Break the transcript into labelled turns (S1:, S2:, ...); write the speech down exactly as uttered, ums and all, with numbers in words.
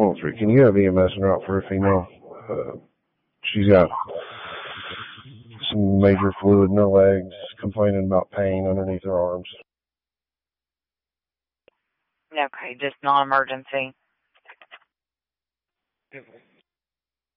S1: one oh three. Can you have E M S en route for a female? Uh, she's got some major fluid in her legs, complaining about pain underneath her arms.
S2: Okay, just non-emergency.